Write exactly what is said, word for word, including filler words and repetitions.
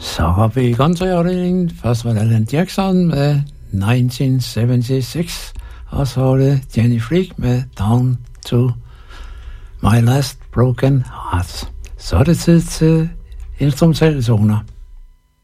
Så har vi countryafdelingen. Først var det Alan Jackson med nitten seventy-six, og så var det Jenny Freak med Down to My Last Broken Heart. Så er det tid til instrumentale toner.